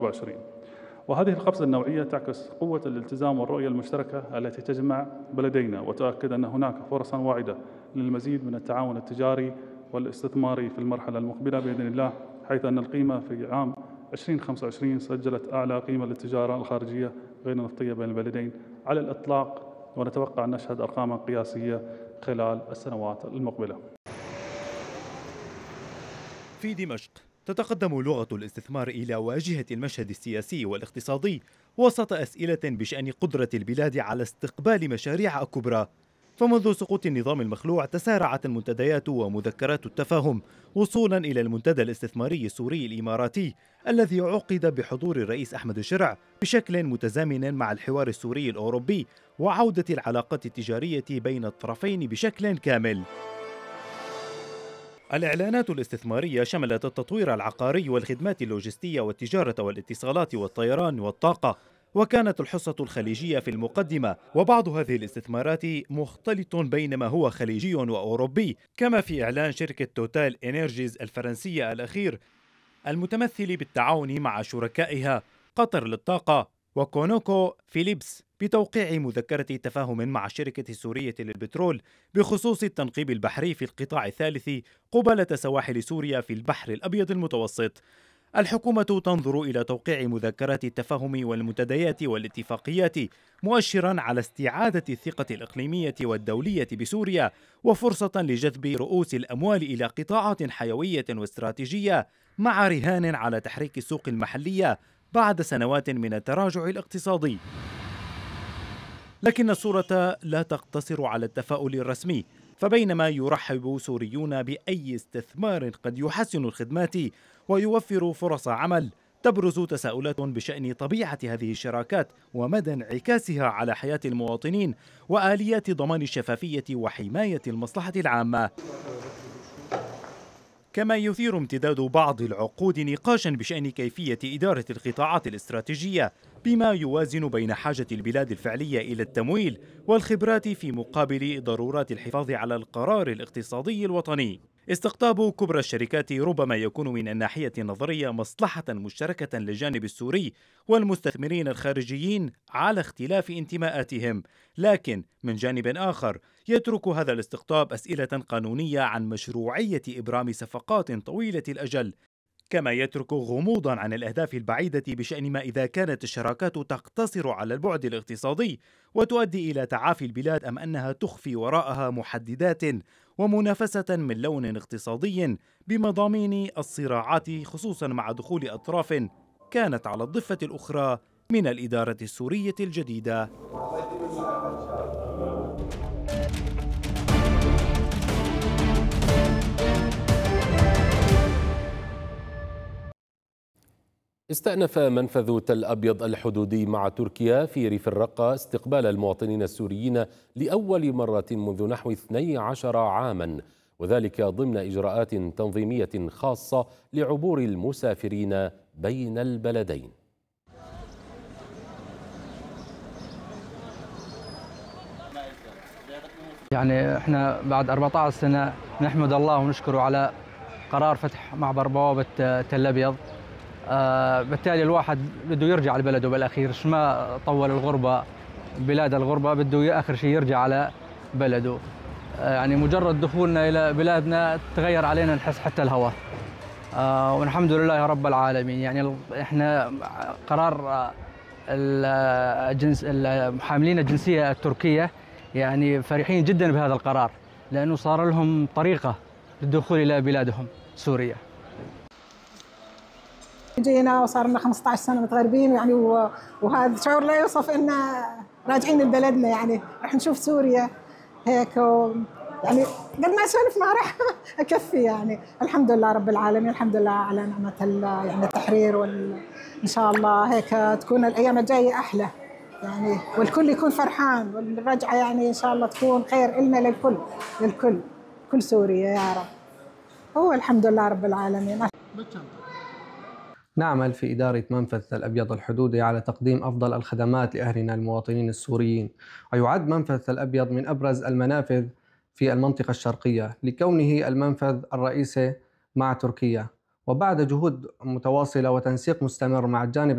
2024. وهذه القفزة النوعية تعكس قوة الالتزام والرؤية المشتركة التي تجمع بلدينا، وتؤكد أن هناك فرصا واعدة للمزيد من التعاون التجاري والاستثماري في المرحلة المقبلة بإذن الله، حيث أن القيمة في عام 2025 سجلت أعلى قيمة للتجارة الخارجية غير النفطية بين البلدين على الإطلاق، ونتوقع أن نشهد أرقاما قياسية خلال السنوات المقبلة. في دمشق تتقدم لغة الاستثمار إلى واجهة المشهد السياسي والاقتصادي وسط أسئلة بشأن قدرة البلاد على استقبال مشاريع كبرى. فمنذ سقوط النظام المخلوع تسارعت المنتديات ومذكرات التفاهم وصولا إلى المنتدى الاستثماري السوري الإماراتي الذي عقد بحضور الرئيس أحمد الشرع بشكل متزامن مع الحوار السوري الأوروبي وعودة العلاقات التجارية بين الطرفين بشكل كامل. الإعلانات الاستثمارية شملت التطوير العقاري والخدمات اللوجستية والتجارة والاتصالات والطيران والطاقة، وكانت الحصة الخليجية في المقدمة، وبعض هذه الاستثمارات مختلط بين ما هو خليجي وأوروبي، كما في إعلان شركة توتال إنرجيز الفرنسية الأخير المتمثل بالتعاون مع شركائها قطر للطاقة وكونوكو فيليبس بتوقيع مذكرة تفاهم مع الشركة السورية للبترول بخصوص التنقيب البحري في القطاع الثالث قبالة سواحل سوريا في البحر الأبيض المتوسط. الحكومة تنظر إلى توقيع مذكرات التفاهم والمنتديات والاتفاقيات مؤشرا على استعادة الثقة الإقليمية والدولية بسوريا وفرصة لجذب رؤوس الأموال إلى قطاعات حيوية واستراتيجية، مع رهان على تحريك السوق المحلية بعد سنوات من التراجع الاقتصادي. لكن الصورة لا تقتصر على التفاؤل الرسمي، فبينما يرحب سوريون بأي استثمار قد يحسن الخدمات ويوفر فرص عمل، تبرز تساؤلات بشأن طبيعة هذه الشراكات ومدى انعكاسها على حياة المواطنين وآليات ضمان الشفافية وحماية المصلحة العامة. كما يثير امتداد بعض العقود نقاشا بشأن كيفية إدارة القطاعات الاستراتيجية، بما يوازن بين حاجة البلاد الفعلية إلى التمويل والخبرات في مقابل ضرورات الحفاظ على القرار الاقتصادي الوطني. استقطاب كبرى الشركات ربما يكون من الناحية النظرية مصلحة مشتركة للجانب السوري والمستثمرين الخارجيين على اختلاف انتماءاتهم، لكن من جانب آخر يترك هذا الاستقطاب أسئلة قانونية عن مشروعية إبرام صفقات طويلة الأجل، كما يترك غموضا عن الأهداف البعيدة بشأن ما إذا كانت الشراكات تقتصر على البعد الاقتصادي وتؤدي إلى تعافي البلاد، أم أنها تخفي وراءها محددات ومنافسة من لون اقتصادي بمضامين الصراعات، خصوصا مع دخول أطراف كانت على الضفة الأخرى من الإدارة السورية الجديدة. استأنف منفذ تل أبيض الحدودي مع تركيا في ريف الرقة استقبال المواطنين السوريين لأول مرة منذ نحو 12 عاما، وذلك ضمن إجراءات تنظيمية خاصة لعبور المسافرين بين البلدين. يعني احنا بعد 14 سنة نحمد الله ونشكره على قرار فتح معبر بوابة تل أبيض. بالتالي الواحد بده يرجع لبلده بالأخير، ما طول الغربة بلاد الغربة، بده آخر شيء يرجع على بلده. يعني مجرد دخولنا إلى بلادنا تغير علينا نحس حتى الهواء، والحمد لله يا رب العالمين. يعني احنا قرار حاملين الجنسية التركية يعني فرحين جدا بهذا القرار، لأنه صار لهم طريقة للدخول إلى بلادهم سوريا. جينا وصار لنا 15 سنة متغربين يعني، وهذا شعور لا يوصف إن راجعين لبلدنا، يعني رح نشوف سوريا هيك يعني قد ما أسولف ما رح أكفي. يعني الحمد لله رب العالمين، الحمد لله على نعمة يعني التحرير، وإن شاء الله هيك تكون الأيام الجاية أحلى يعني، والكل يكون فرحان، والرجعة يعني إن شاء الله تكون خير إلنا للكل كل سوريا يا رب. هو الحمد لله رب العالمين. نعمل في إدارة منفذ تل أبيض الحدودي على تقديم أفضل الخدمات لأهلنا المواطنين السوريين، ويعد منفذ تل أبيض من أبرز المنافذ في المنطقة الشرقية لكونه المنفذ الرئيسي مع تركيا. وبعد جهود متواصلة وتنسيق مستمر مع الجانب